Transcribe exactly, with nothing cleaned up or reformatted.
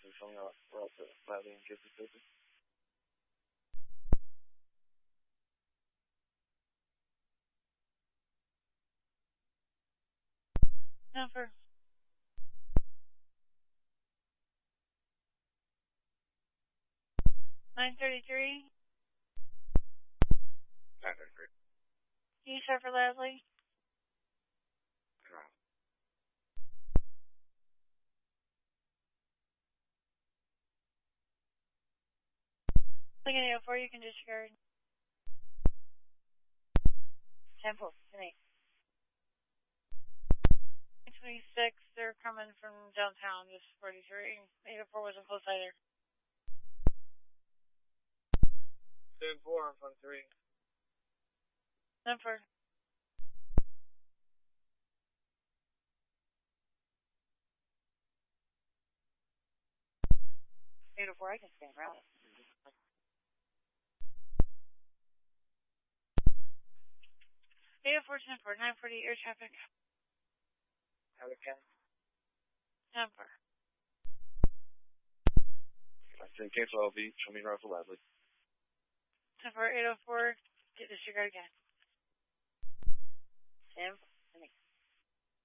请双幺不要走，来临这次飞机。 Number. Nine thirty-three. Nine thirty-three. Can you start for Leslie? No. Looking at four, you can disregard. Temple, tonight. twenty-six, they're coming from downtown, just forty-three. eight oh four wasn't close either. Seven four, one three. Number. eight oh four, I can stand around. eight oh four, ten four, nine forty, air traffic. Have a can. Number. I say cancel L V, show me rifle Leslie. Number eight oh four, get disregard again. Tim,